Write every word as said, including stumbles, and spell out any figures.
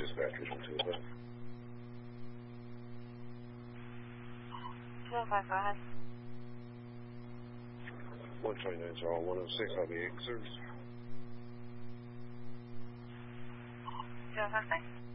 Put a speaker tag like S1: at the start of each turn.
S1: dispatchers from Tuesday.
S2: two oh five, go ahead.
S1: one twenty-nine, zero one oh six, I'll be eight service.
S2: two oh five,